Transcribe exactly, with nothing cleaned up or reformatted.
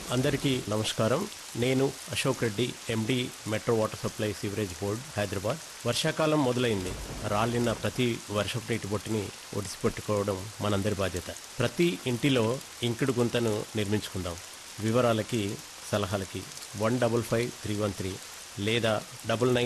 అందరికీ నమస్కారం. నేను అశోక్ రెడ్డి, ఎండి, metro water supply sewerage board, Hyderabad. వర్షాకాలం మొదలైంది. రాలిన ప్రతి వర్షపు నీటి బొట్టుని ఒడిసిపెట్టుకోవడం మనందరి బాధ్యత. ప్రతి ఇంటిలో ఇంకుడు గుంతను నిర్మించుకుందాం. వివరాలకి, సలహాలకి one double five three one three లేదా డబల్ నైన్